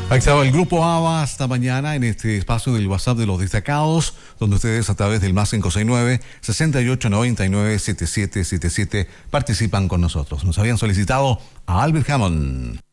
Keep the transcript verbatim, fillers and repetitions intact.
Ahí estaba el grupo ABBA esta mañana en este espacio del WhatsApp de los destacados, donde ustedes a través del más cinco seis nueve, sesenta y ocho noventa y nueve, setenta y siete setenta y siete participan con nosotros. Nos habían solicitado a Albert Hammond.